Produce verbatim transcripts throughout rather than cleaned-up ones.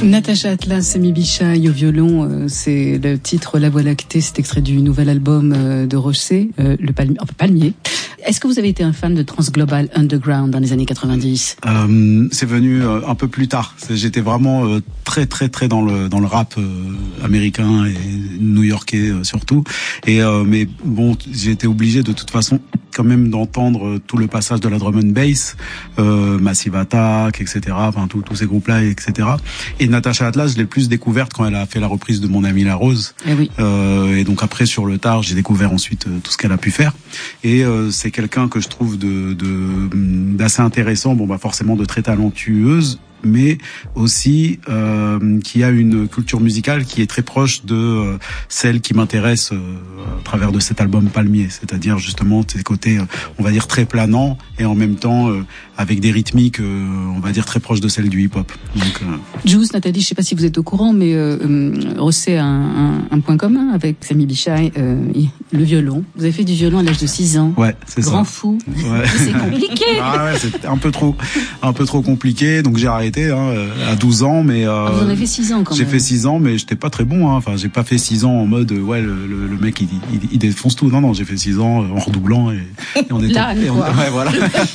Natacha Atlas, Semi Bichai au violon, euh, c'est le titre La Voie lactée, c'est extrait du nouvel album euh, de Rosset, euh, le palmier, enfin, palmier. Est-ce que vous avez été un fan de Transglobal Underground dans les années quatre-vingt-dix? euh, C'est venu euh, un peu plus tard. C'est, j'étais vraiment euh, très très très dans le dans le rap euh, américain et new-yorkais euh, surtout. Et euh, mais bon, j'ai été obligé de toute façon quand même d'entendre euh, tout le passage de la drum and bass, euh, Massive Attack, et cetera. Enfin tous tous ces groupes-là, et cetera. Et Natacha Atlas, je l'ai plus découverte quand elle a fait la reprise de Mon Ami La Rose. Eh oui. Euh, et donc après sur le tard, j'ai découvert ensuite euh, tout ce qu'elle a pu faire. Et euh, c'est quelqu'un que je trouve de, de d'assez intéressant. Bon bah forcément de très talentueuse, mais aussi euh, qui a une culture musicale qui est très proche de euh, celle qui m'intéresse euh, à travers de cet album Palmier, c'est-à-dire justement ces côtés, euh, on va dire très planants et en même temps euh, avec des rythmiques, euh, on va dire très proches de celles du hip-hop. Donc, euh... Juice, Nathalie, je sais pas si vous êtes au courant, mais euh, euh, Rosset a un, un, un point commun avec Semi Bichai, euh, le violon. Vous avez fait du violon à l'âge de six ans. Ouais, c'est Grand ça. fou. Ouais. C'est compliqué. Ah ouais, c'est un peu trop, un peu trop compliqué. Donc j'ai arrêté hein, à douze ans, mais euh, ah, vous en avez fait six ans quand j'ai même. fait six ans, mais j'étais pas très bon. Hein. Enfin, j'ai pas fait six ans en mode ouais le, le, le mec il, il, il défonce tout. Non non, j'ai fait six ans en redoublant et, et on était. Là, et on, ouais voilà.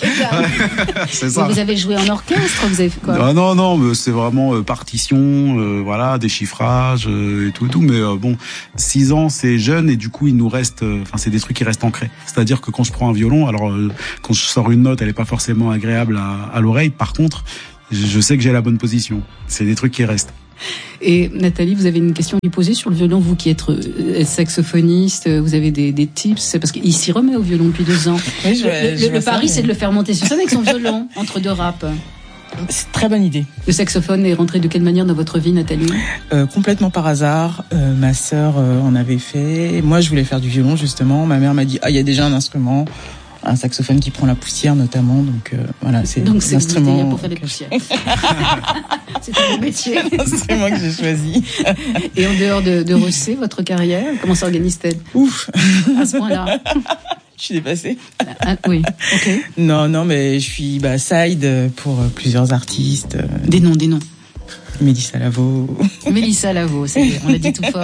C'est ça. Mais vous avez joué en orchestre, vous avez fait quoi? Ah, non non, mais c'est vraiment euh, partition, euh, voilà, déchiffrage euh, et tout et tout. Mais euh, bon, six ans c'est jeune et du coup il nous reste, enfin euh, c'est des trucs qui restent ancrés. C'est-à-dire que quand je prends un violon, alors euh, quand je sors une note, elle est pas forcément agréable à, à l'oreille. Par contre, je sais que j'ai la bonne position. C'est des trucs qui restent. Et Nathalie, vous avez une question à lui poser sur le violon, vous qui êtes saxophoniste, vous avez des, des tips, parce qu'il s'y remet au violon depuis deux ans. Oui, je, le je le, le pari, ça, c'est de le faire monter sur scène avec son violon, entre deux raps. C'est une très bonne idée. Le saxophone est rentré de quelle manière dans votre vie, Nathalie? euh, Complètement par hasard. Euh, ma sœur euh, en avait fait. Moi, je voulais faire du violon, justement. Ma mère m'a dit, ah, il y a déjà un instrument. Un saxophone qui prend la poussière notamment, donc euh, voilà, c'est donc c'est l'instrument pour faire des poussières. C'est un bon métier. C'est moi que j'ai choisi. Et en dehors de, de Rosset, votre carrière, comment s'organise-t-elle? Ouf, à ce point-là. Je suis dépassée. Ah, oui, ok. Non, non, mais je suis bah, side pour plusieurs artistes. Des noms, des noms. Mélissa Lavo. Mélissa Lavo, c'est on l'a dit tout fort.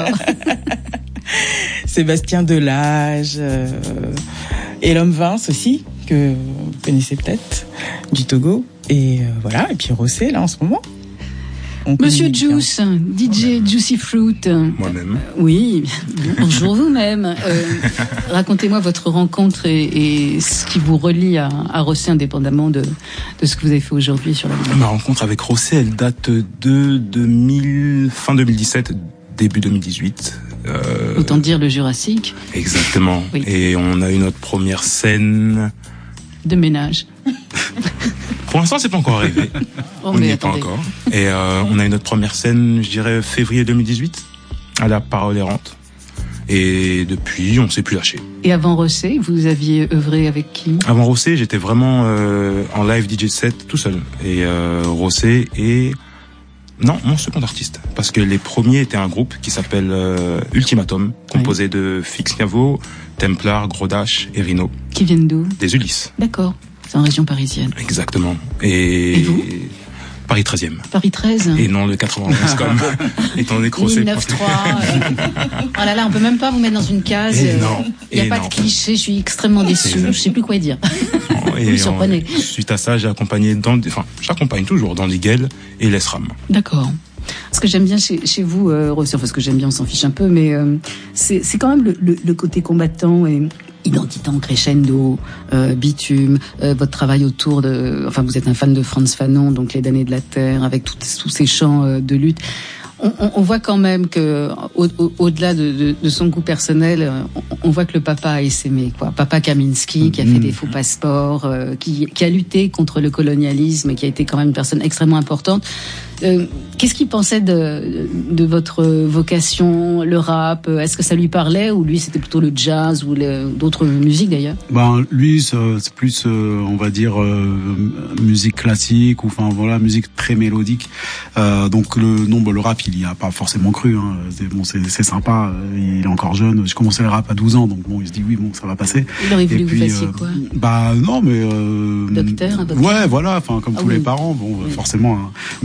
Sébastien Delage. Euh, et l'homme Vince aussi, que vous connaissez peut-être, du Togo. Et euh, voilà, et puis Rosset, là, en ce moment. On Monsieur Juice, D J Juicy Fruit. Moi-même. Euh, oui, bonjour vous-même. Euh, racontez-moi votre rencontre et, et ce qui vous relie à, à Rosset, indépendamment de, de ce que vous avez fait aujourd'hui sur la vidéo. Ma rencontre avec Rosset, elle date de deux mille, fin deux mille dix-sept, début deux mille dix-huit. Euh... Autant dire le Jurassique. Exactement. Oui. Et on a eu notre première scène... de ménage. Pour l'instant, c'est pas encore arrivé. Oh, on n'y est pas encore. Et euh, on a eu notre première scène, je dirais, février deux mille dix-huit, à la Parole Errante. Et depuis, on s'est plus lâché. Et avant Rosset, vous aviez œuvré avec qui? Avant Rosset, j'étais vraiment euh, en live D J set tout seul. Et euh, Rosset et... Non, mon second artiste. Parce que les premiers étaient un groupe qui s'appelle euh, Ultimatum, composé oui. de Fix Niavo, Templar, Grodash et Rhino. Qui viennent d'où? Des Ulysses. D'accord. C'est en région parisienne. Exactement. Et, et vous? Paris treizième. Paris treize. Et non le quatre-vingt-onze comme étant donné que Rosset. mille neuf cent trois. euh... Oh là là, on peut même pas vous mettre dans une case. Et non. Il n'y a et pas non. de cliché, je suis extrêmement déçu. Je sais plus quoi dire. Et vous me surprenez. On, suite à ça, j'ai accompagné dans, enfin, j'accompagne toujours dans l'Igel et l'Esram. D'accord. Ce que j'aime bien chez, chez vous, euh, Rosset, enfin ce que j'aime bien, on s'en fiche un peu, mais euh, c'est, c'est quand même le, le, le côté combattant et identité en crescendo, euh, bitume, euh, votre travail autour de... Enfin, vous êtes un fan de Frantz Fanon, donc Les damnés de la terre, avec tout, tous ces chants euh, de lutte. On, on, on voit quand même que, au, au, au-delà de, de, de son goût personnel, on, on voit que le papa a essaimé, quoi. Papa Kaminski, qui a fait des faux passeports, euh, qui, qui a lutté contre le colonialisme, et qui a été quand même une personne extrêmement importante. Euh, qu'est-ce qu'il pensait de, de votre vocation, le rap? Est-ce que ça lui parlait, ou lui c'était plutôt le jazz ou le, d'autres musiques d'ailleurs? Ben lui c'est plus, euh, on va dire, euh, musique classique, ou enfin voilà, musique très mélodique. Euh, donc le non, ben, le rap il y a pas forcément cru. Hein. C'est, bon, c'est, c'est sympa. Il est encore jeune. J'ai commencé le rap à douze ans, donc bon, il se dit oui, bon, ça va passer. Il aurait voulu Et que puis, vous fassiez euh, quoi? Bah non, mais euh, docteur, un docteur. Ouais, voilà, enfin comme ah, tous oui. les parents, bon, oui. forcément. Hein. Mais bon.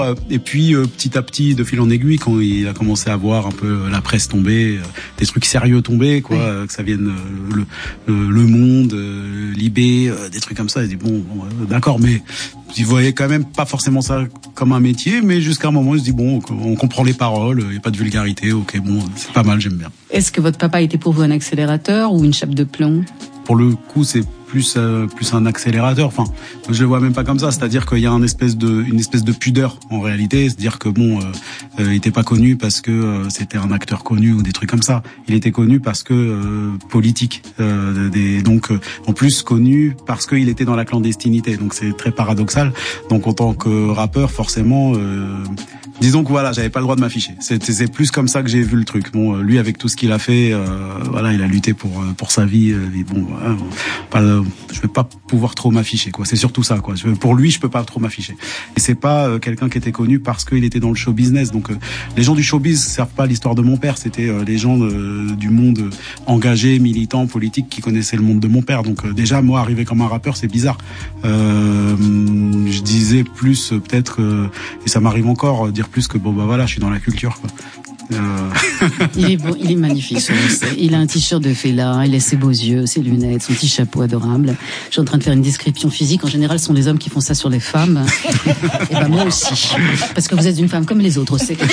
euh, et puis euh, petit à petit, de fil en aiguille, quand il a commencé à voir un peu la presse tomber, euh, des trucs sérieux tomber, quoi, oui. euh, que ça vienne euh, le, le, le Monde, euh, Libé, euh, des trucs comme ça. Il dit bon, bon euh, d'accord, mais il voyait quand même pas forcément ça comme un métier, mais jusqu'à un moment, il se dit bon, on comprend les paroles, il y a pas de vulgarité, ok, bon, c'est pas mal, j'aime bien. Est-ce que votre papa était pour vous un accélérateur ou une chape de plomb? Pour le coup, c'est plus euh, plus un accélérateur. Enfin, je le vois même pas comme ça. C'est-à-dire qu'il y a une espèce de une espèce de pudeur en réalité. C'est-à-dire que bon, euh, euh, il était pas connu parce que euh, c'était un acteur connu ou des trucs comme ça. Il était connu parce que euh, politique. Euh, des, donc euh, en plus connu parce qu'il était dans la clandestinité. Donc c'est très paradoxal. Donc en tant que rappeur, forcément. Euh, Disons que voilà, j'avais pas le droit de m'afficher. C'est, c'est plus comme ça que j'ai vu le truc. Bon, lui avec tout ce qu'il a fait, euh, voilà, il a lutté pour pour sa vie. Et bon, voilà, pas, je vais pas pouvoir trop m'afficher, quoi. C'est surtout ça, quoi. Je, pour lui, je peux pas trop m'afficher. Et c'est pas euh, quelqu'un qui était connu parce qu'il était dans le show business. Donc, euh, les gens du showbiz servent pas l'histoire de mon père. C'était euh, les gens de, du monde engagé, militant, politique, qui connaissaient le monde de mon père. Donc, euh, déjà, moi, arriver comme un rappeur, c'est bizarre. Euh, je disais plus, euh, peut-être, euh, et ça m'arrive encore, dire plus que bon bah voilà, je suis dans la culture, quoi. Euh... il est beau, il est magnifique, ce il a un t-shirt de Fela, il a ses beaux yeux, ses lunettes, son petit chapeau adorable. Je suis en train de faire une description physique. En général, ce sont les hommes qui font ça sur les femmes. Et ben moi aussi, parce que vous êtes une femme comme les autres, c'est.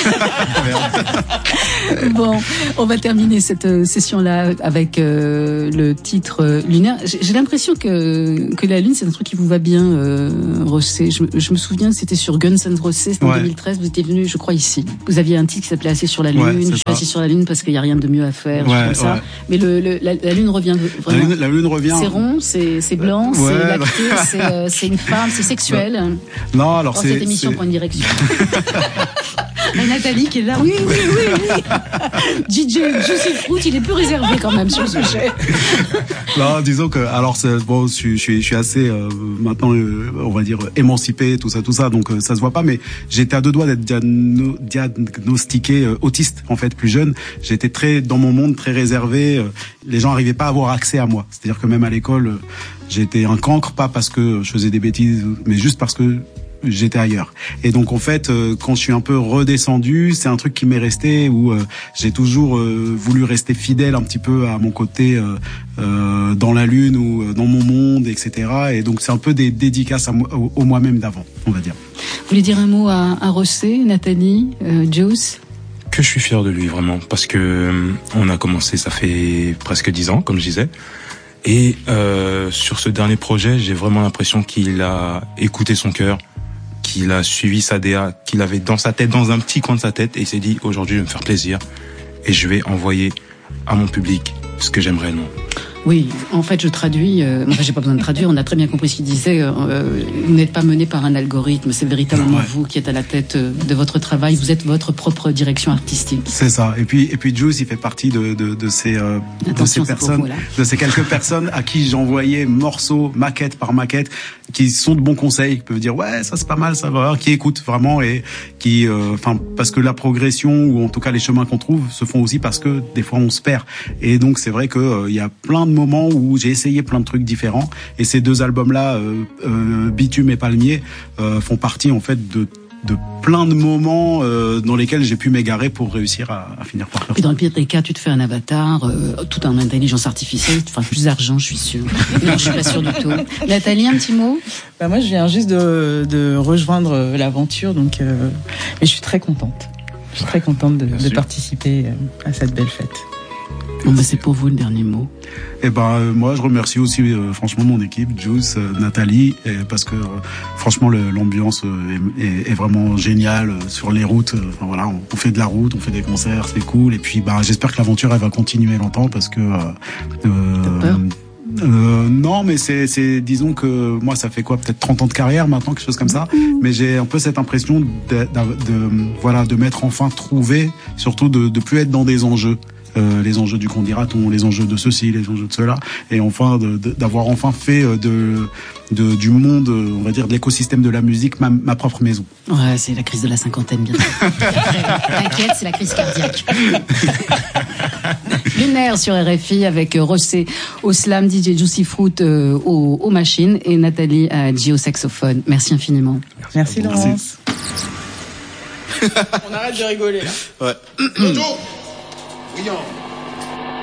Bon, on va terminer cette session-là avec euh, le titre euh, lunaire. J'ai, j'ai l'impression que que la lune, c'est un truc qui vous va bien, euh, Rossé. Je, je me souviens que c'était sur Guns N' Roses, c'était en ouais. deux mille treize. Vous étiez venu, je crois, ici. Vous aviez un titre qui s'appelait Assez sur la lune. Ouais, je suis assis sur la lune parce qu'il y a rien de mieux à faire. Ouais, comme ça. Ouais. Mais le, le la, la lune revient vraiment. La lune, la lune revient. C'est rond, c'est c'est blanc, ouais, c'est lacté, bah... c'est euh, c'est une femme, c'est sexuel. Non, alors oh, c'est. Cette émission c'est... prend une direction. Et Nathalie qui est là. Oui, oui, oui, oui. D J Juicy Fruit, il est plus réservé quand même sur le sujet. Non, disons que alors c'est, bon, je suis je suis assez euh, maintenant euh, on va dire émancipé, tout ça, tout ça, donc euh, ça se voit pas. Mais j'étais à deux doigts d'être diagno- diagnostiqué euh, autiste en fait plus jeune. J'étais très dans mon monde, très réservé. Euh, les gens arrivaient pas à avoir accès à moi. C'est-à-dire que même à l'école, euh, j'étais un cancre, pas parce que je faisais des bêtises, mais juste parce que j'étais ailleurs. Et donc en fait, euh, quand je suis un peu redescendu, c'est un truc qui m'est resté où euh, j'ai toujours euh, voulu rester fidèle un petit peu à mon côté euh, euh, dans la lune ou euh, dans mon monde, et cetera. Et donc c'est un peu des dédicaces à moi, au, au moi-même d'avant, on va dire. Vous voulez dire un mot à, à Rossé, Nathalie, euh, Juice? Que je suis fier de lui vraiment, parce que euh, on a commencé, ça fait presque dix ans, comme je disais. Et euh, sur ce dernier projet, j'ai vraiment l'impression qu'il a écouté son cœur, qu'il a suivi sa D A, qu'il avait dans sa tête, dans un petit coin de sa tête, et il s'est dit aujourd'hui je vais me faire plaisir et je vais envoyer à mon public ce que j'aime réellement. Oui, en fait, je traduis. Euh, enfin, j'ai pas besoin de traduire. On a très bien compris ce qu'il disait. Euh, vous n'êtes pas mené par un algorithme. C'est véritablement ouais. vous qui êtes à la tête de votre travail. Vous êtes votre propre direction artistique. C'est ça. Et puis, et puis, Juice, il fait partie de de, de ces euh, de ces personnes, vous, de ces quelques personnes à qui j'envoyais morceaux, maquette par maquette, qui sont de bons conseils, qui peuvent dire ouais, ça c'est pas mal, ça va, qui écoutent vraiment et qui, enfin, euh, parce que la progression ou en tout cas les chemins qu'on trouve se font aussi parce que des fois on se perd. Et donc c'est vrai que il euh, y a plein de moments où j'ai essayé plein de trucs différents et ces deux albums-là, euh, euh, Bitume et Palmier, euh, font partie en fait de de plein de moments euh, dans lesquels j'ai pu m'égarer pour réussir à, à finir par faire. Et dans le pire des cas, tu te fais un avatar, euh, tout en intelligence artificielle, tu feras plus d'argent, je suis sûre. Non, je suis pas sûre du tout. Nathalie, un petit mot? Bah moi, je viens juste de, de rejoindre l'aventure, donc euh, mais je suis très contente. Je suis très contente de, de participer à cette belle fête. Bon, bah, c'est pour vous le dernier mot. Et ben euh, moi je remercie aussi euh, franchement mon équipe, Juice, euh, Nathalie, et parce que euh, franchement le, l'ambiance euh, est, est, est vraiment géniale euh, sur les routes. Euh, enfin voilà, on, on fait de la route, on fait des concerts, c'est cool. Et puis bah j'espère que l'aventure elle va continuer longtemps parce que. Euh, T'as peur ? Euh, non, mais c'est, c'est, disons que moi, ça fait quoi, peut-être trente ans de carrière maintenant, quelque chose comme ça. Mais j'ai un peu cette impression de, de, de voilà, de m'être enfin trouvé, surtout de, de plus être dans des enjeux. Euh, les enjeux du qu'on-dira-t-on, les enjeux de ceci, les enjeux de cela, et enfin de, de, d'avoir enfin fait de, de du monde, on va dire de l'écosystème de la musique, ma, ma propre maison. Ouais, c'est la crise de la cinquantaine bientôt. T'inquiète, c'est la crise cardiaque. Lunaire sur R F I avec Rossé au slam, D J Juicy Fruit euh, aux, aux machines et Nathalie à G au saxophone. Merci infiniment. Merci, Merci Laurence. On arrête de rigoler là. Ouais. Jojo. Brillant.